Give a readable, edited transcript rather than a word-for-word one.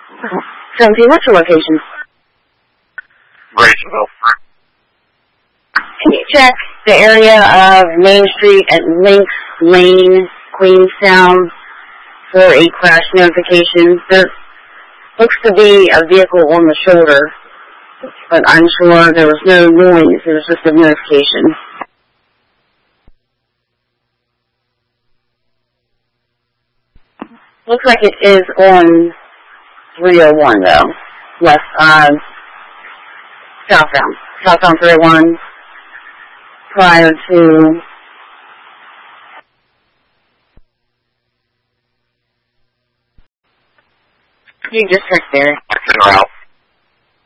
17, what's your location? Graceville. Can you check the area of Main Street at Links Lane, Queenstown, for a crash notification? There looks to be a vehicle on the shoulder, but I'm sure there was no noise. It was just a notification. Looks like it is on 301, though. West, southbound 301, prior to... You just check there. Route.